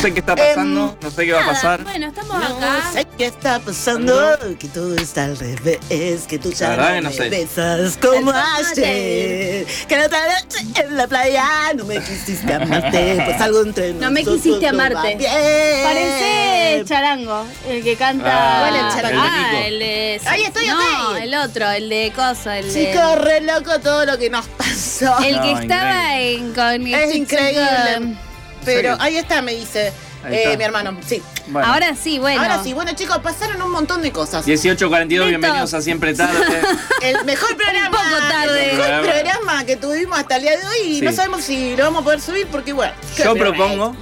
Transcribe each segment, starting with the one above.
sé qué está pasando, no sé qué va a pasar. Bueno, estamos No acá. sé qué está pasando, que todo está al revés, que tú La ya verdad no que no me sé. besas como El formato ayer. Que la otra noche en la playa no me quisiste amarte, pues algo entre No me nosotros quisiste no va amarte. bien. Parece Charango, el que canta. ¿Cuál es Charango? El de. Ahí estoy, no, ok. el otro, el de Coso, el de. Chicos, re loco todo lo que nos pasó. El que No, estaba en con Es increíble. Pero Sí. ahí está, me dice Ahí está. mi hermano. Sí. Bueno. Ahora sí, bueno. Ahora sí, bueno chicos, pasaron un montón de cosas. 18:42, bienvenidos a Siempre Tarde. El mejor programa, poco tarde. el mejor programa que tuvimos hasta el día de hoy y Sí. no sabemos si lo vamos a poder subir porque bueno. Yo propongo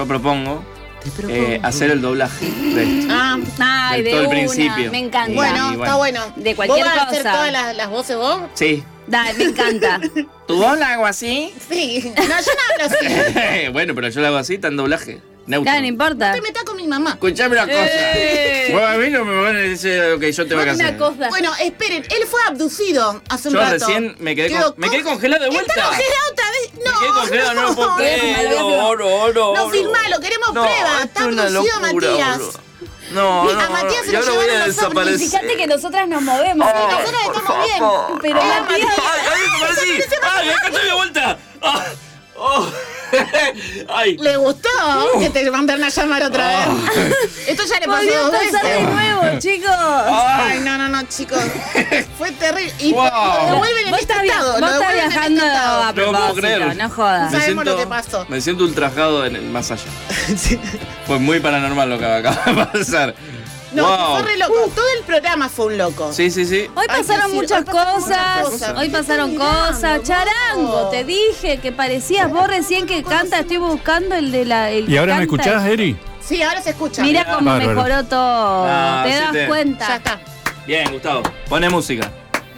Te propongo. hacer el doblaje de esto. Ay, de de todo el una. principio. Me encanta. Bueno, Y está bueno. De cualquier ¿Vos vas a hacer cosa. todas las voces vos? Sí. Dale, me encanta. ¿Tu voz la hago así? Sí. No, yo no hablo así. Bueno, pero yo lo hago así, está en doblaje. Neutro. Dale, no importa. Te metas con mi mamá. Escuchame una cosa. Vos a mí no me van a decir lo que yo tengo que hacer. Una cosa. Bueno, esperen, él fue abducido hace un Yo rato. recién me quedé congelado de vuelta. ¿Está congelado otra vez? No. Me quedé congelado, no lo puedo creer. No, No, filmalo, queremos No, pruebas. esto Está es una abducido locura, Matías. boludo. No, Y no, a Matías se y lo ahora voy llevaron a los ovnis. desaparecer. Fíjate que nosotras nos movemos. Oh. Nosotros estamos bien. Pero Matías. ¡Ay, desaparecí! ¡Ay, acá estoy de vuelta! ¡Ah! ¡Oh! ¡Ay! ¿Le gustó que te mandaron a llamar otra vez? Esto ya le pasó Volvió a dos pasar de veces. nuevo, chicos. Ay, no, chicos. Fue terrible. Y Wow. lo devuelven en Vos este estás estado. vos Lo estás devuelven en viajando este estado. a No puedo propósito, creer. no jodas. Me Sabemos lo que pasó. Me siento ultrajado en el más allá. Sí. Fue muy paranormal lo que acaba de pasar. No, Wow. fue re loco. Todo el programa fue un loco. Sí, sí, sí. Hoy Hay que pasaron decir, muchas hoy pasaron cosas, muchas cosas. hoy ¿Qué pasaron estás mirando, cosas. Charango, vos? te dije que parecías vos recién que canta, estoy buscando el de la... el ¿Y que ahora me canta. escuchás, Eri? Sí, ahora se escucha. Mira cómo Bárbaro. mejoró todo, Ah, te sí das te- cuenta. Ya está. Bien, Gustavo. Pone música.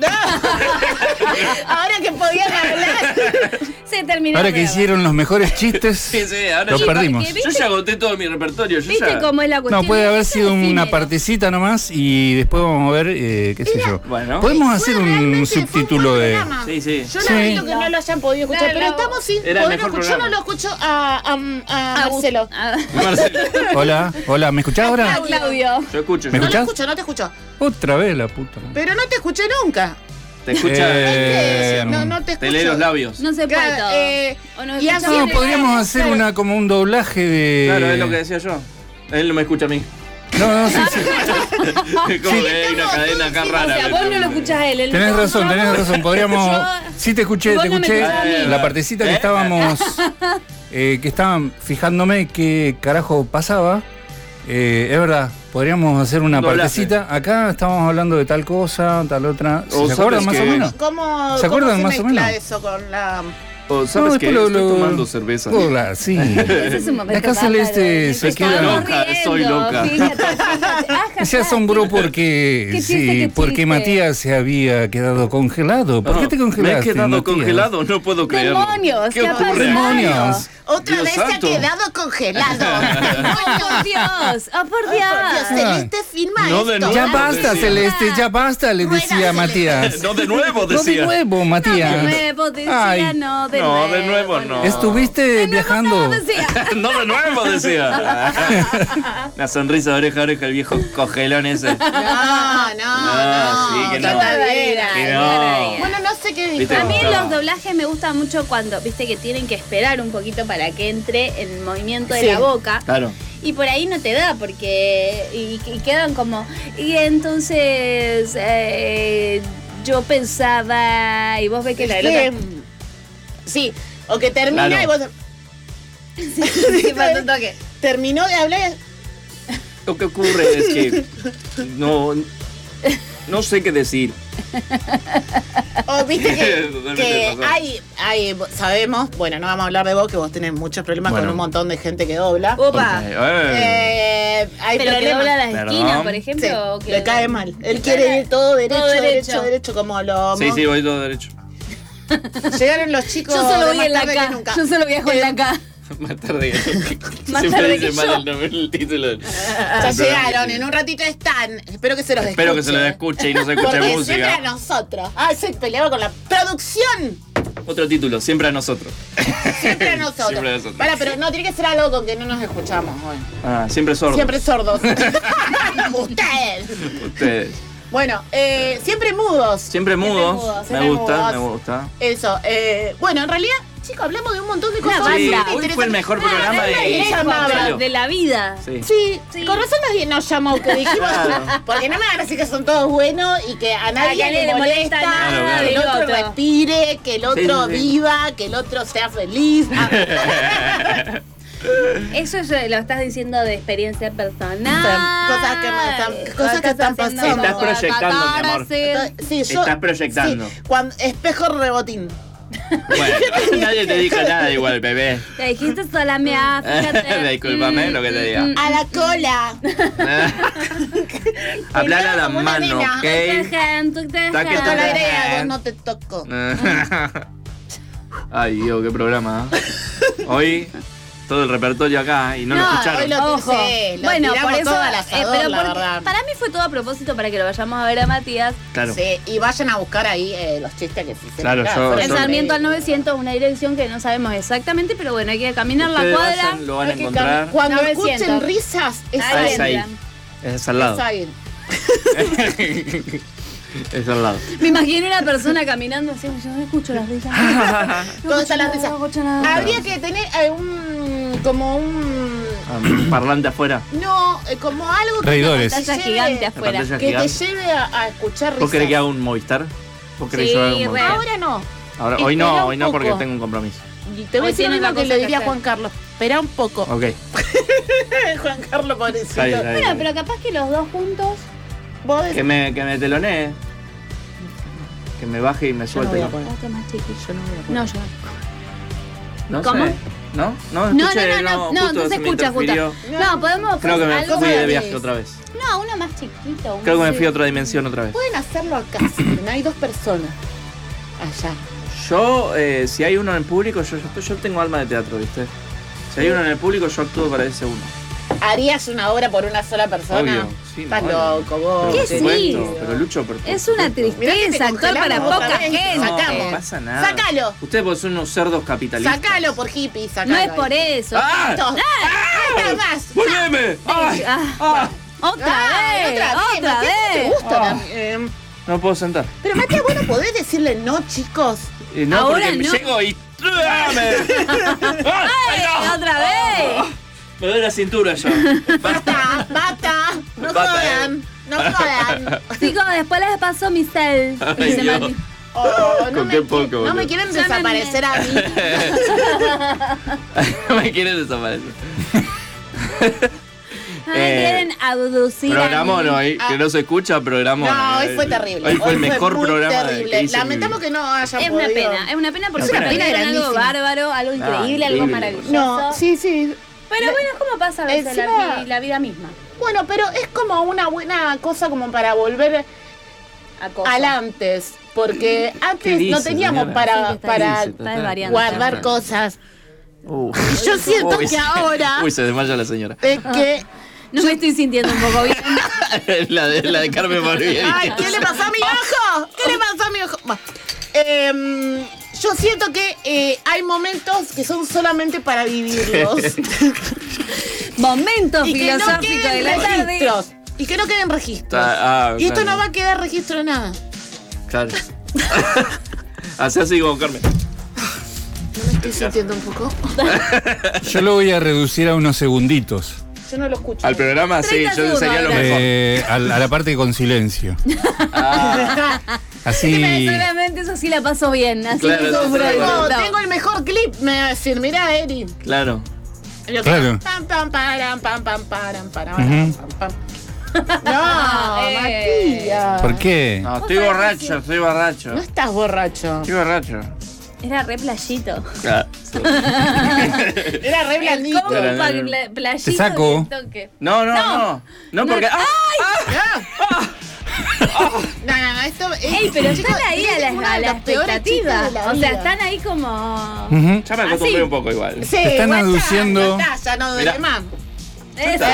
Ahora que podían hablar. Se terminó. Ahora el que programa. hicieron los mejores chistes, Sí, sí, ahora lo yo, perdimos. porque yo ya agoté todo mi repertorio. Yo ¿Viste ya... cómo es la cuestión? No, puede haber Esto sido es una efímero. partecita nomás y después vamos a ver, qué sé yo. Bueno. Podemos Fue hacer realmente- un fue subtítulo buen de... programa. Sí, sí. Yo Sí. lamento que no lo hayan podido escuchar, Claro, pero estamos sin era el poder mejor escuchar. Yo no programa. lo escucho a A Marcelo. Marcelo. Hola, ¿me escuchás A ahora? Claudio. Yo escucho. ¿Me No yo. te escuchás? escucho, no te escucho. Otra vez la puta. Pero no te escuché nunca. Te escucha. No te escucho. Te lee los labios. No se puede Claro, todo. O nos y escuchamos así No, de- podríamos hacer Claro. como un doblaje de... Claro, es lo que decía yo. Él no me escucha a mí. No, sí. Es como que hay una cadena acá O rara. sea, vos no lo escuchás a él. Tenés razón. Podríamos... Yo- Sí, te escuché, Vos no me escuchás a mí. La partecita que estábamos... que estaban fijándome qué carajo pasaba. Es verdad, podríamos hacer una Doblaje. partecita. Acá estábamos hablando de tal cosa, tal otra. O ¿Se acuerdan sabes más o que- menos? ¿Cómo, ¿Se acuerdan cómo más o mezcla menos? eso con la... O, ¿sabes No, qué? después Estoy tomando cerveza. Hola, sí. Ese es un momento Acá bárbaro. Celeste se Estamos queda... Loca, soy riendo, loca. fíjate. Se asombró porque... ¿Qué chiste, qué porque chiste? Matías se había quedado congelado. ¿Por qué te congelaste, Me he quedado Matías? congelado, no puedo creerlo. Demonios, ¿Qué ¿qué ha ocurre? pasado? ¡Demonios! Otra Dios vez santo. se ha quedado congelado. ¡Oh, por Dios! ¡Oh, por Dios! Celeste, filma No, de esto. nuevo. Ya No, basta, decía. Celeste, ya basta, le Rueda, decía Celeste. Matías. No de nuevo, No de decía. nuevo, Matías. De nuevo decía, Ay. no, de No, nuevo. de nuevo no. Estuviste viajando. No, decía. No de nuevo, decía. Una sonrisa de oreja a oreja el viejo cogelón ese. No, sí, que no. Está bien. Que no. Bueno, no sé qué dijo. ¿Viste? A mí Estaba- los doblajes me gustan mucho cuando, viste, que tienen que esperar un poquito para que entre el movimiento de Sí. la boca. Claro. Y por ahí no te da, porque. Y quedan como. Y entonces. Yo pensaba. Y vos ves que Es la que- loca. Sí, o que termina Claro. y vos... Sí, falta un toque. Terminó de hablar... Lo que ocurre es que no sé qué decir. O viste Totalmente que razón. hay, sabemos, bueno, no vamos a hablar de vos, que vos tenés muchos problemas Bueno. con un montón de gente que dobla. Opa. Hay Pero que problemas. dobla las Perdón. esquinas, por Sí, ejemplo. o que le cae mal. Él quiere ir todo derecho, Todo derecho, derecho. como lo... Sí, sí, voy todo derecho. Llegaron los chicos Yo solo de voy más en la tarde que K. nunca. Yo solo viajo en la K. Más tarde. Más Siempre tarde dice que mal yo. el nombre, el título. Ya llegaron, en un ratito están. Espero que se los Espero que se lo escuche. escuche y no se escuche Porque música. siempre a nosotros. Ah, se peleaba con la producción. Otro título, siempre a nosotros. Siempre a nosotros. Siempre a nosotros. Para, pero no, tiene que ser algo con que no nos escuchamos hoy. Siempre sordos. Siempre sordos. Ustedes. Ustedes. Bueno, siempre mudos. Siempre mudos. Siempre mudos. Me gusta. Eso. Bueno, en realidad, chicos, hablamos de un montón de cosas. Sí, banda. hoy fue el mejor programa De la vida. Sí. Sí, con razón nadie nos llamó, que dijimos, Claro. porque no me van a decir que son todos buenos y que a nadie le molesta, nada que el del otro otro. respire, que el otro sí. viva, que el otro sea feliz. Eso lo estás diciendo de experiencia personal. Cosas que están pasando. Estás proyectando, mi amor. Sí, yo, Estás proyectando. sí, cuando, espejo rebotín. Bueno, nadie te dijo nada igual, bebé. Te dijiste sola, mea, fíjate. Discúlpame lo que te diga. A la cola. Hablar a la Como una mano, nena. ¿ok? Toca la idea, vos no te toco. Ay, Dios, qué programa. Hoy todo el repertorio acá y no lo escucharon. hoy lo Ojo. tiré, lo Bueno, tiramos por eso, todo al asador, pero la porque verdad. para mí fue todo a propósito para que lo vayamos a ver a Matías. Claro. Sí, y vayan a buscar ahí los chistes que sí se Claro, pegaron. En Sarmiento al 900, una dirección que no sabemos exactamente, pero bueno, hay que caminar la Ustedes cuadra. vayan, lo van a Hay que encontrar. Cuando 900. escuchen risas, es Ahí ahí. Es ahí. entran. Es al lado. Es ahí. Es al lado. Me imagino una persona caminando así, yo no escucho las risas. ¿Dónde están las risas? No escucho nada. Habría que tener como un... Un parlante afuera. No, como algo que Reidores. te Pantalla lleve- gigante La afuera. pantalla que te gigante. lleve a escuchar risas. ¿Vos querés que haga un Movistar? ¿Vos querés que yo haga un Sí, Movistar? Ahora no. Ahora, Espera hoy un no porque poco. tengo un compromiso. Y te voy a Hoy decir tiene algo la que cosa le que diría a hacer. Juan Carlos. Espera un poco. Ok. Juan Carlos, pobrecito. Está bien, está bien. Bueno, pero capaz que los dos juntos. Vos decís- Que me telonee. Que me baje y me Yo no suelte. voy a ¿no? poner. Otro más chiquito. Yo no voy a poner. No, yo. No ¿Cómo? sé. ¿No? No, No, escuché, no, justo entonces se me escucha. interfirió. No, podemos. Creo que me algo fui de más- viaje otra vez. No, uno más chiquito. uno Creo que me así. fui a otra dimensión otra vez. Pueden hacerlo acá. No hay dos personas allá. Yo, si hay uno en el público, yo tengo alma de teatro, ¿viste? Si hay uno en el público, yo actúo para ese uno. ¿Harías una obra por una sola persona? Obvio, sí, Estás obvio. loco, vos. ¿Qué Por sí? supuesto, pero lucho por Es una Mirá que te tristeza, actor para congelamos poca otra vez. gente. Sacamos. No pasa nada. Sácalo. Ustedes pues, son unos cerdos capitalistas. Sacalo por hippie, sacalo. No es por eso. ¡Ah! Listo. Nada más. ¡Volveme! ¡Ay! Ah, otra vez, otra Matías, ¿te vez. gusta Ah. también? No puedo sentar. Pero Matías, ¿vos no podés decirle no, chicos? No, Ahora porque no. llego y... ¡Ay! ¡Ay, no! Otra vez. Me doy la cintura yo. Basta, basta. No Basta, jodan. No jodan. Chicos, después les paso mi cel. Ay, Dice Dios. Mati. Oh, no, Con me qué qui- poco, no boludo. me quieren Ya me desaparecer a mí. No me quieren desaparecer. No me quieren abducir. Programón a mí. hoy, que no se escucha, programón. No, hoy fue terrible. Hoy fue el mejor muy programa terrible. que hice en mi Lamentamos vida. que no hayan Es podido. una pena porque Es una se pena perdieron algo grandísima. bárbaro, algo increíble, algo increíble. maravilloso. No, sí, sí. Pero bueno, es como pasa a veces Encima- la vida misma. Bueno, pero es como una buena cosa como para volver A cosas. al antes. Porque antes dice, no teníamos señora? Sí, para, que está para bien, está desvariando. guardar cosas. Y yo siento Uy, que ahora Uy, se desmaya la señora. es que... No me estoy sintiendo un poco bien. la de Carmen Barbieri. ¡Ay, qué le pasó a mi ojo! ¿Qué le pasó a mi ojo? Bueno, yo siento que hay momentos que son solamente para vivirlos. Momento y que no filosófico de queden la tarde. registros. Y que no queden registros. Y esto no va a quedar registro de nada. Claro. Hacé así como Carmen. No me estoy sintiendo un poco. Yo lo voy a reducir a unos segunditos. Yo no lo escucho. Al programa, sí, 30 yo sería lo segundos, mejor. A la parte con silencio. Así. Seguramente eso sí la paso bien. Así Claro, que eso sufro sí, el bueno. gusto. Tengo el mejor clip, me va a decir, mirá, Eri. Claro. Yo- Claro. Pam, pam, param, pam, pam, param, param, Ujú. pam, pam. No, Matías. ¿Por qué? No, estoy borracho, estoy borracho. No estás borracho. Estoy borracho. Era re playito. Claro. Era re blandito. ¿Cómo Claro, pa- no, no. playito Te saco. de toque? No, no, no. No, porque. No, esto. Ey, pero chicos, están ahí es a uno la, de a la los peores expectativa. chistes de la O sea, vida. están ahí como. Ujú. Ya me acostumbré Así. un poco igual. Sí, Están guachá, aduciendo- Ya está, ya no duele Mirá. más. Esa.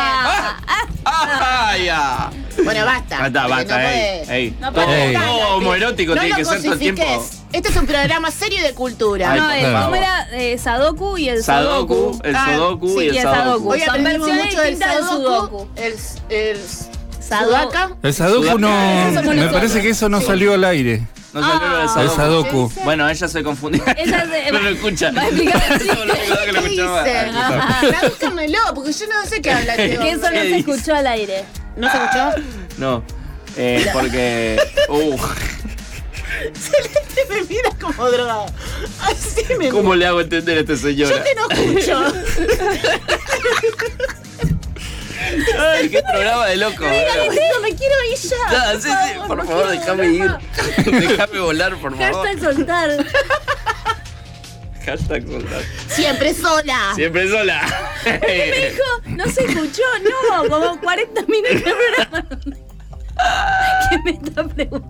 ¡Ah! ¡Ya! Bueno, basta. Basta, porque basta, no ey. puede- Ey. No Todo puede estar. todo homoerótico No tiene lo que ser todo el tiempo. cosifiques. Este es un programa serio de cultura. Ay, No, por favor. ¿cómo era? Sadoku y el Sadoku, el Ah, Sudoku sí, y el el Sadoku. Sadoku. Hoy Son aprendimos versiones mucho del distintas del Sudoku, Sudoku. el Sadoku. Sudaka. El Sadoku no. Ese somos Me nosotros. parece que eso no salió al aire. No salió lo del Ah. El Sadoku. Sadoku. Bueno, ella se confundió. Ella se- no lo escucha. va a explicar. Eso es lo único que lo ¿Qué escuchaba. dice? Tradúzcamelo, porque yo no sé qué habla. Que eso no ¿Qué se dice? escuchó al aire. ¿No se escuchó? No, porque... Celeste me mira como drogado. Así me ¿Cómo mira. le hago entender a esta señora? Yo que no escucho. Ay, qué programa de loco. Tengo, me quiero ir ya. No, sí, por favor, déjame ir. Déjame volar, por favor. Hashtag soltar. Hashtag soldar. Siempre sola. Siempre sola. Me dijo, no se escuchó, no, como 40 minutos de programa. ¿Qué me está preguntando?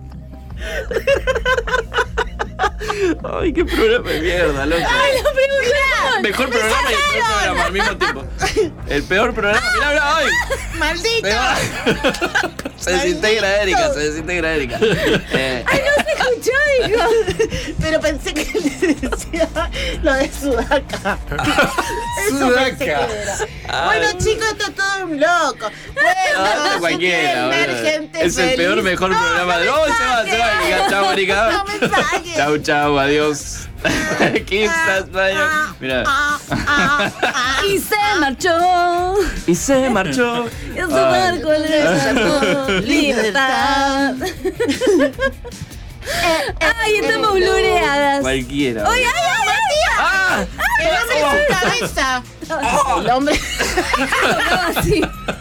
Ay, qué programa de mierda, loco. ¡Ay, lo preguntaron! Mejor programa y el peor programa al mismo tiempo. El peor programa. Mirá, ay. Maldita. Se desintegra Erika, se desintegra Erika. ¡Ay, no se escuchó, dijo! Pero pensé que decía lo de Sudaka. Eso pensé que era. Bueno, chicos, esto es todo un loco. Bueno, si Cualquiera, quieren ver boludo. gente Es el feliz. peor, mejor No, programa no de. me ¡Oh, se va, Erika! ¡Chao, Erika! No me saques. Chau, chau, adiós. Quizás vaya. Mira. Y se marchó. Y se marchó. Y su barco le llamó Libertad. ¡Ay, estamos blureadas! Cualquiera. ¡Ay, ay, ay! ¡Ah! El hombre sin cabeza. El hombre. No, así.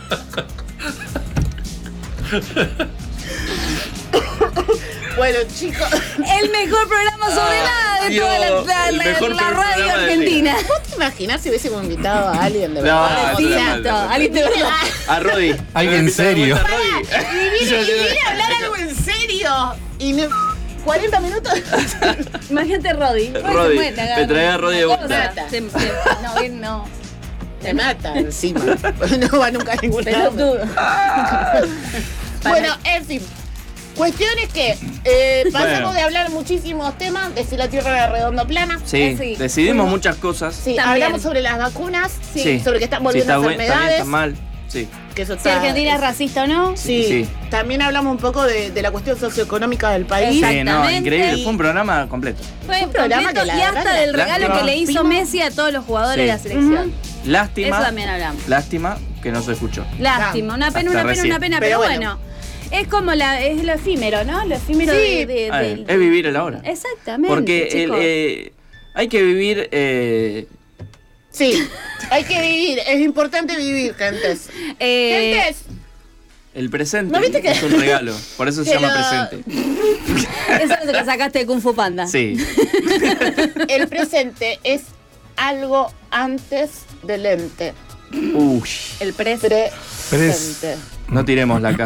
Bueno, chicos. El mejor programa sobre nada de Dios, toda el mejor la radio programa de argentina. ¿Vos te imaginás si hubiésemos invitado a alguien de No, verdad? no, O sea, no, Listo, alguien de verdad. A Roddy. Alguien Invita de serio. vuelta a Roddy. y vine a hablar algo en serio. Y no, 40 minutos. Imagínate Roddy. Roddy, me trae a Roddy de vuelta. No, bien no. Te mata encima. No va nunca a ningún lado. Pelotudo. Bueno, en fin. Cuestiones que pasamos Bueno. de hablar muchísimos temas de si la Tierra era redonda o plana. Sí, Sí. decidimos muchas cosas. Sí, También. hablamos sobre las vacunas, Sí. sobre que están Si volviendo está bien, enfermedades. está mal. Sí. Que eso Si está- Argentina es racista o no. Sí. Sí. También hablamos un poco de la cuestión socioeconómica del país. Exacto. Sí, no, Exactamente. increíble. Fue un programa completo. Fue Un programa completo que la y hasta verdad del regalo lástima. que le hizo Messi a todos los jugadores Sí. de la selección. Lástima. Eso también hablamos. Lástima que no se escuchó. Lástima, una pena, Hasta una pena, recién. una pena, Pero pero bueno. bueno. Es como es lo efímero, ¿no? Lo efímero Sí. Es vivir el ahora. Exactamente. Porque chicos. hay que vivir. Sí, hay que vivir. Es importante vivir, gentes. Gentes, El presente ¿No viste que- es un regalo. Por eso se que llama lo- presente. Eso es lo que sacaste de Kung Fu Panda. Sí. el presente es algo antes del ente. Uy. El Presente. No tiremos la casa.